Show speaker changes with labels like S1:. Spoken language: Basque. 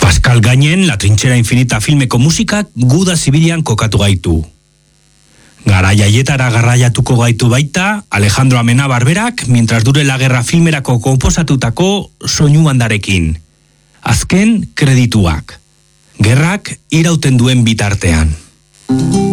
S1: Pascal Gainen, La Trinchera Infinita filmeko musikak guda zibilian kokatu gaitu. Garaiaietara garraiatuko gaitu baita Alejandro Amenábar berak Mientras dure la guerra filmerako konposatutako soinu bandarekin. Azken kredituak. Gerrak irauten duen bitartean.